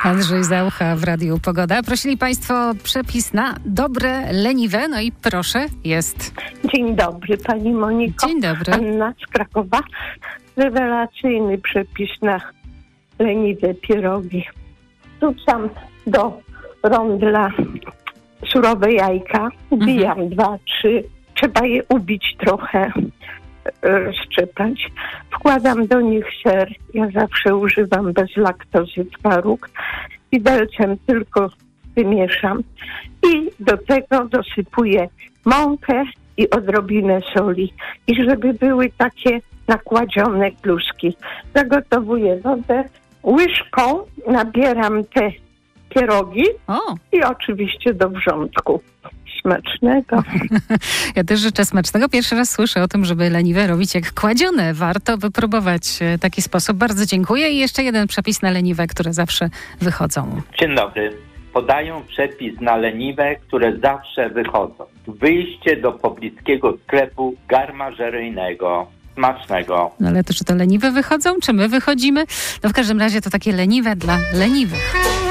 Andrzej Zaucha w Radiu Pogoda. Prosili Państwo o przepis na dobre leniwe. No i proszę, jest. Dzień dobry, pani Moniko. Dzień dobry. Anna z Krakowa. Rewelacyjny przepis na leniwe pierogi. Wrzucam do rondla surowe jajka. Wbijam 2-3. Trzeba je ubić trochę, rozszczepać. Wkładam do nich ser. Ja zawsze używam bez laktozy twaróg. Widelcem tylko wymieszam. I do tego dosypuję mąkę i odrobinę soli. I żeby były takie nakładzione kluski. Zagotowuję wodę. Łyżką nabieram te pierogi i oczywiście do wrzątku. Smacznego. Ja też życzę smacznego. Pierwszy raz słyszę o tym, żeby leniwe robić jak kładzione. Warto wypróbować taki sposób. Bardzo dziękuję. I jeszcze jeden przepis na leniwe, które zawsze wychodzą. Dzień dobry. Podaję przepis na leniwe, które zawsze wychodzą. Wyjście do pobliskiego sklepu garmażeryjnego. Smacznego. No ale to czy to leniwe wychodzą, czy my wychodzimy? No w każdym razie to takie leniwe dla leniwych.